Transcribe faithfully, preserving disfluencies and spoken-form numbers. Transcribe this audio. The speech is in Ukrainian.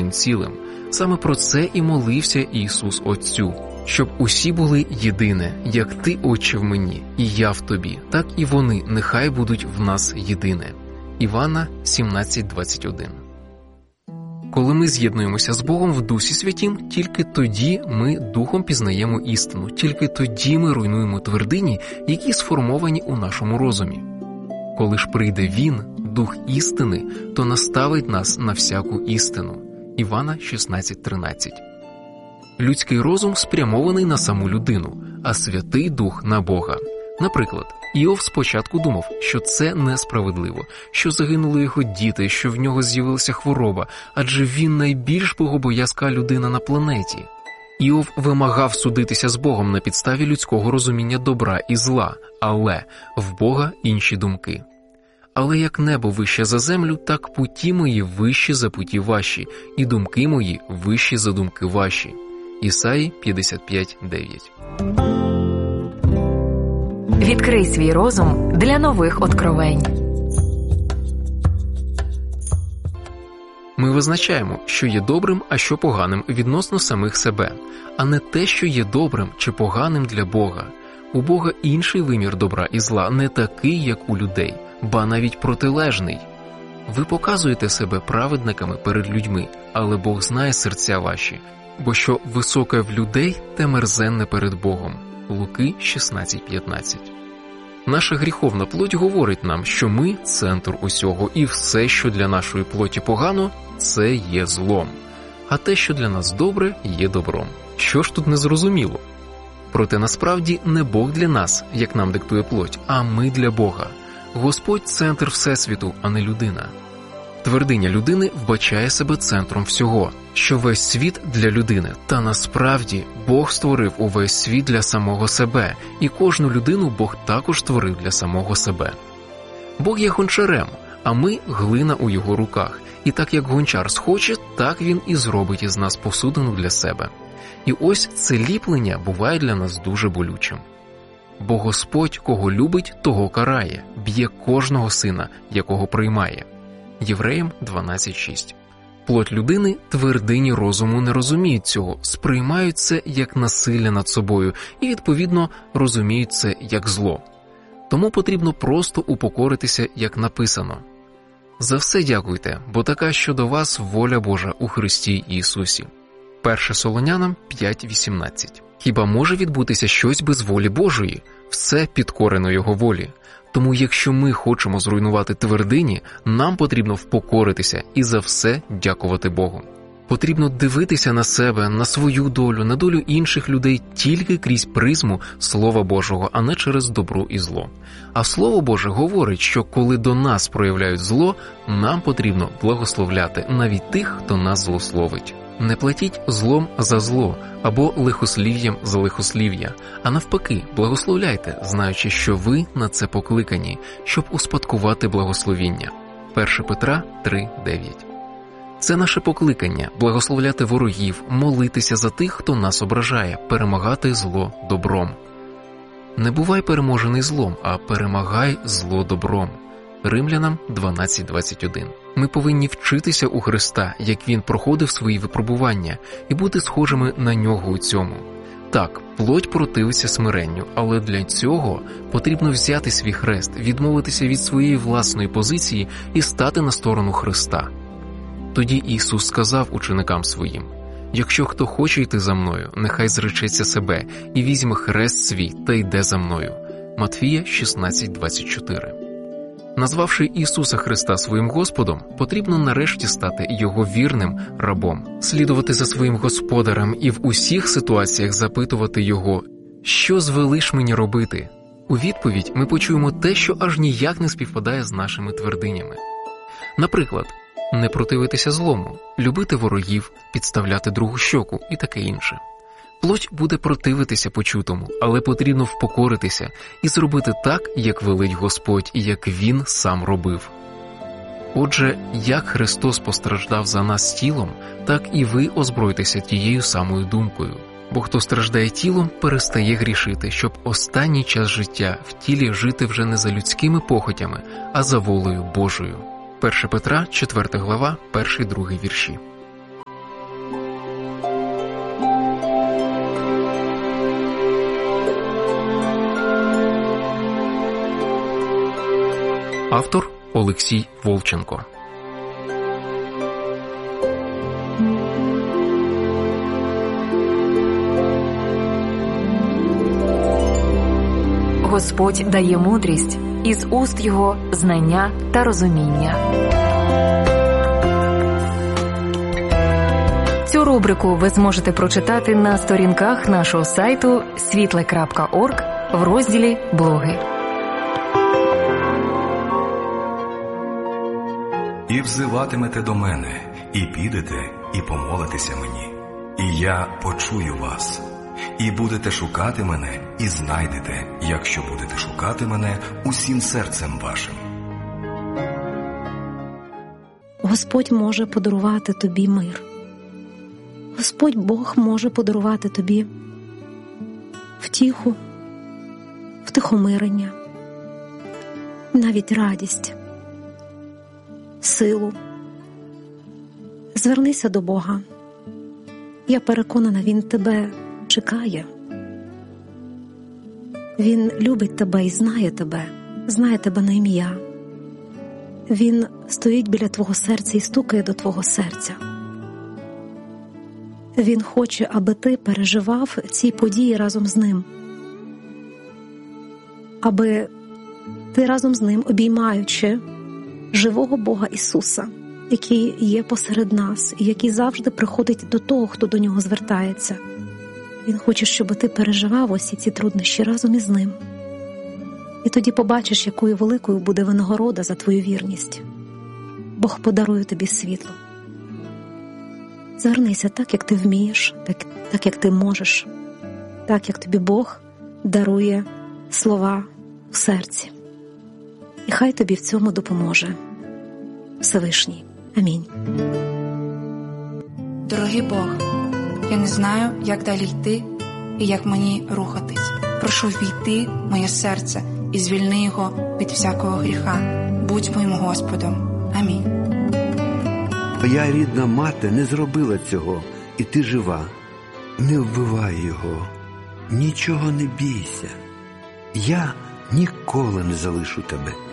одним цілим. Саме про це і молився Ісус Отцю, щоб усі були єдине, як Ти, Отче, в мені, і я в Тобі, так і вони нехай будуть в нас єдине. Івана сімнадцять двадцять один. Коли ми з'єднуємося з Богом в Дусі Святім, тільки тоді ми духом пізнаємо істину, тільки тоді ми руйнуємо твердині, які сформовані у нашому розумі. Коли ж прийде Він, Дух істини, то наставить нас на всяку істину. Івана шістнадцять тринадцять. Людський розум спрямований на саму людину, а Святий Дух – на Бога. Наприклад, Іов спочатку думав, що це несправедливо, що загинули його діти, що в нього з'явилася хвороба, адже він найбільш богобоязка людина на планеті. Іов вимагав судитися з Богом на підставі людського розуміння добра і зла, але в Бога інші думки. Але як небо вище за землю, так путі мої вищі за путі ваші, і думки мої вищі за думки ваші. Ісаї п'ятдесят п'ять дев'ять. Відкрий свій розум для нових откровень. Ми визначаємо, що є добрим, а що поганим відносно самих себе, а не те, що є добрим чи поганим для Бога. У Бога інший вимір добра і зла, не такий, як у людей, ба навіть протилежний. Ви показуєте себе праведниками перед людьми, але Бог знає серця ваші, бо що високе в людей, те мерзенне перед Богом. Луки шістнадцять п'ятнадцять. Наша гріховна плоть говорить нам, що ми – центр усього, і все, що для нашої плоті погано – це є злом. А те, що для нас добре, є добром. Що ж тут незрозуміло? Проте насправді не Бог для нас, як нам диктує плоть, а ми для Бога. Господь – центр Всесвіту, а не людина. Твердиня людини вбачає себе центром всього, що весь світ для людини, та насправді Бог створив увесь світ для самого себе, і кожну людину Бог також створив для самого себе. Бог є гончарем, а ми – глина у його руках, і так як гончар схоче, так він і зробить із нас посудину для себе. І ось це ліплення буває для нас дуже болючим. Бо Господь, кого любить, того карає, б'є кожного сина, якого приймає. Євреям дванадцять шість. Плоть людини, твердині розуму не розуміють цього, сприймають це як насилля над собою і, відповідно, розуміють це як зло. Тому потрібно просто упокоритися, як написано. За все дякуйте, бо така щодо вас воля Божа у Христі Ісусі. перше Солонянам п'ять вісімнадцять. Хіба може відбутися щось без волі Божої? Все підкорено Його волі. Тому якщо ми хочемо зруйнувати твердині, нам потрібно впокоритися і за все дякувати Богу. Потрібно дивитися на себе, на свою долю, на долю інших людей тільки крізь призму Слова Божого, а не через добро і зло. А Слово Боже говорить, що коли до нас проявляють зло, нам потрібно благословляти навіть тих, хто нас злословить. Не платіть злом за зло або лихослів'ям за лихослів'я, а навпаки, благословляйте, знаючи, що ви на це покликані, щоб успадкувати благословіння. перше Петра три дев'ять. Це наше покликання – благословляти ворогів, молитися за тих, хто нас ображає, перемагати зло добром. Не бувай переможений злом, а перемагай зло добром. Римлянам дванадцять двадцять один. Ми повинні вчитися у Христа, як Він проходив свої випробування, і бути схожими на Нього у цьому. Так, плоть противиться смиренню, але для цього потрібно взяти свій хрест, відмовитися від своєї власної позиції і стати на сторону Христа. Тоді Ісус сказав ученикам своїм: «Якщо хто хоче йти за мною, нехай зречеться себе і візьме хрест свій та йде за мною». Матфія шістнадцять двадцять чотири. Назвавши Ісуса Христа своїм Господом, потрібно нарешті стати Його вірним рабом, слідувати за своїм Господарем і в усіх ситуаціях запитувати Його: «Що звелиш мені робити?» У відповідь ми почуємо те, що аж ніяк не співпадає з нашими твердинями. Наприклад, не противитися злому, любити ворогів, підставляти другу щоку і таке інше. Плоть буде противитися почутому, але потрібно впокоритися і зробити так, як велить Господь і як Він сам робив. Отже, як Христос постраждав за нас тілом, так і ви озбройтеся тією самою думкою. Бо хто страждає тілом, перестає грішити, щоб останній час життя в тілі жити вже не за людськими похотями, а за волею Божою. перше Петра, четверта глава, перший-другий вірші. Автор Олексій Волченко. Господь дає мудрість, із уст його знання та розуміння. Цю рубрику ви зможете прочитати на сторінках нашого сайту світле крапка орг в розділі «Блоги». І взиватимете до мене, і підете, і помолитеся мені, і я почую вас. І будете шукати мене, і знайдете, якщо будете шукати мене усім серцем вашим. Господь може подарувати тобі мир. Господь Бог може подарувати тобі втіху, втихомирення, навіть радість, силу. Звернися до Бога. Я переконана, Він тебе чекає. Він любить тебе і знає тебе, знає тебе на ім'я. Він стоїть біля твого серця і стукає до твого серця. Він хоче, аби ти переживав ці події разом з ним. Аби ти разом з ним, обіймаючи живого Бога Ісуса, який є посеред нас і який завжди приходить до того, хто до нього звертається. Він хоче, щоб ти переживав усі ці труднощі разом із ним. І тоді побачиш, якою великою буде винагорода за твою вірність. Бог подарує тобі світло. Звернися так, як ти вмієш, так, так як ти можеш, так, як тобі Бог дарує слова в серці. І хай тобі в цьому допоможе Всевишній. Амінь. Дорогий Бог, я не знаю, як далі йти і як мені рухатись. Прошу ввійти в моє серце і звільни його від всякого гріха. Будь моїм Господом. Амінь. Твоя рідна мати не зробила цього, і ти жива. Не вбивай його, нічого не бійся. Я ніколи не залишу тебе.